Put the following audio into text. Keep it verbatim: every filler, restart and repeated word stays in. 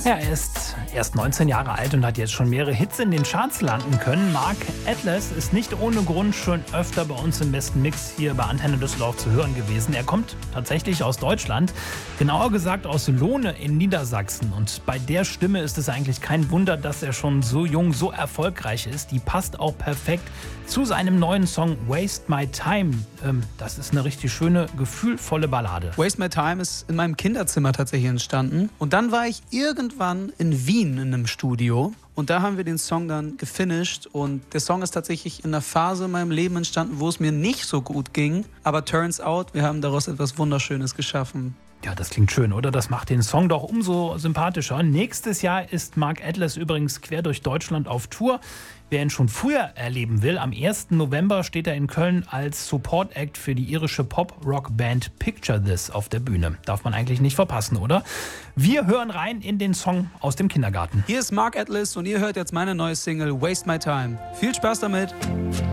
Ja, er ist erst neunzehn Jahre alt und hat jetzt schon mehrere Hits in den Charts landen können. Mark Atlas ist nicht ohne Grund schon öfter bei uns im besten Mix hier bei Antenne Düsseldorf zu hören gewesen. Er kommt tatsächlich aus Deutschland, genauer gesagt aus Lohne in Niedersachsen. Und bei der Stimme ist es eigentlich kein Wunder, dass er schon so jung, so erfolgreich ist. Die passt auch perfekt zu seinem neuen Song Waste My Time. Ähm, das ist eine richtig schöne, gefühlvolle Ballade. Waste My Time ist in meinem Kinderzimmer tatsächlich entstanden. Und dann war ich irgendwann in Wien in einem Studio. Und da haben wir den Song dann gefinisht. Und der Song ist tatsächlich in einer Phase in meinem Leben entstanden, wo es mir nicht so gut ging. Aber turns out, wir haben daraus etwas Wunderschönes geschaffen. Ja, das klingt schön, oder? Das macht den Song doch umso sympathischer. Nächstes Jahr ist Mark Atlas übrigens quer durch Deutschland auf Tour. Wer ihn schon früher erleben will, am ersten November steht er in Köln als Support-Act für die irische Pop-Rock-Band Picture This auf der Bühne. Darf man eigentlich nicht verpassen, oder? Wir hören rein in den Song aus dem Kindergarten. Hier ist Mark Atlas und ihr hört jetzt meine neue Single Waste My Time. Viel Spaß damit!